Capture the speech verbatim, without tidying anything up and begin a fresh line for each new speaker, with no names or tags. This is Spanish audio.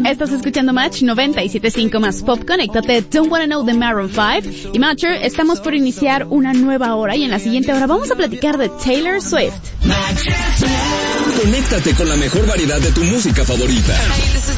Estás escuchando Match noventa y siete punto cinco más Pop. Conéctate, Don't Wanna Know de Maroon cinco. Y Matcher, estamos por iniciar una nueva hora y en la siguiente hora vamos a platicar de Taylor Swift.
Conéctate con la mejor variedad de tu música favorita.
Hey, this is